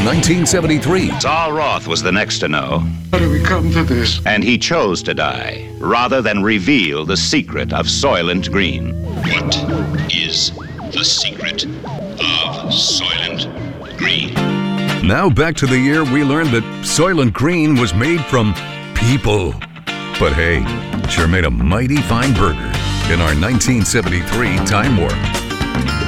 1973. Saul Roth was the next to know. How do we come to this? And he chose to die rather than reveal the secret of Soylent Green. What is the secret of Soylent Green? Now back to the year we learned that Soylent Green was made from people. But hey, sure made a mighty fine burger in our 1973 Time Warp.